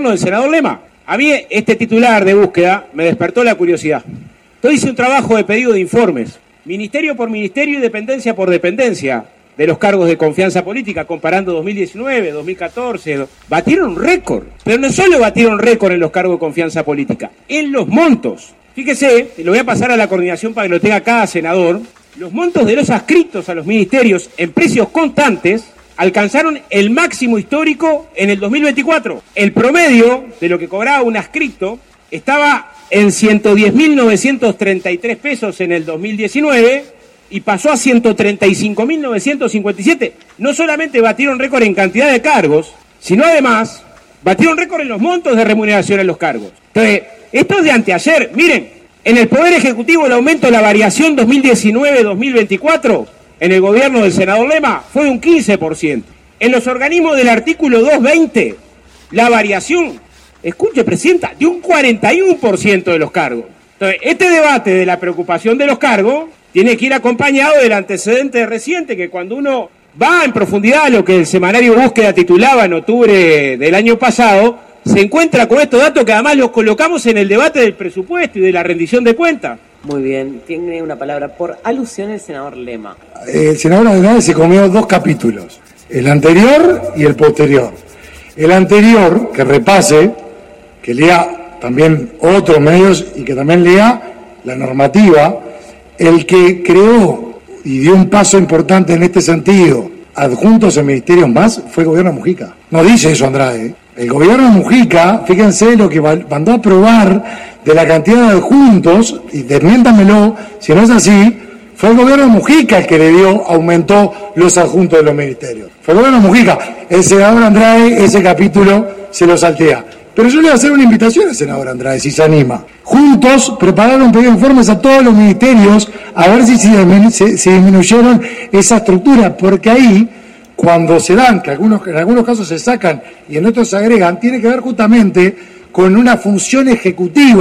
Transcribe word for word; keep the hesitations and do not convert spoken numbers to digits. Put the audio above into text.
gobierno del senador Lema. A mí este titular de búsqueda me despertó la curiosidad. Yo hice un trabajo de pedido de informes, ministerio por ministerio y dependencia por dependencia, de los cargos de confianza política, comparando dos mil diecinueve, dos mil catorce, batieron récord. Pero no solo batieron récord en los cargos de confianza política, en los montos. Fíjese, lo voy a pasar a la coordinación para que lo tenga cada senador, los montos de los adscritos a los ministerios en precios constantes alcanzaron el máximo histórico en el dos mil veinticuatro. El promedio de lo que cobraba un adscrito estaba en ciento diez mil novecientos treinta y tres pesos en el dos mil diecinueve y pasó a ciento treinta y cinco mil novecientos cincuenta y siete. No solamente batieron récord en cantidad de cargos, sino además batieron récord en los montos de remuneración en los cargos. Entonces, esto es de anteayer. Miren, en el Poder Ejecutivo el aumento de la variación dos mil diecinueve dos mil veinticuatro en el gobierno del senador Lema fue de un quince por ciento. En los organismos del artículo doscientos veinte, la variación, escuche, presidenta, de un cuarenta y uno por ciento de los cargos. Entonces, este debate de la preocupación de los cargos tiene que ir acompañado del antecedente reciente, que cuando uno va en profundidad a lo que el semanario Búsqueda titulaba en octubre del año pasado, se encuentra con estos datos que además los colocamos en el debate del presupuesto y de la rendición de cuentas. Muy bien, tiene una palabra por alusión el senador Lema. El senador Andrade se comió dos capítulos, el anterior y el posterior. El anterior, que repase, que lea también otros medios y que también lea la normativa. El que creó y dio un paso importante en este sentido, adjuntos en ministerios más, fue el gobierno de Mujica. No dice eso Andrade, ¿eh? El gobierno de Mujica, fíjense lo que mandó a aprobar de la cantidad de adjuntos, y desmiéntamelo si no es así, fue el gobierno de Mujica el que le dio, aumentó los adjuntos de los ministerios. Fue el gobierno de Mujica. El senador Andrade, ese capítulo se lo saltea. Pero yo le voy a hacer una invitación al senador Andrade, si se anima. Juntos prepararon un pedido de informes a todos los ministerios a ver si se, se disminuyeron esa estructura, porque ahí, cuando se dan, que algunos, en algunos casos se sacan y en otros se agregan, tiene que ver justamente con una función ejecutiva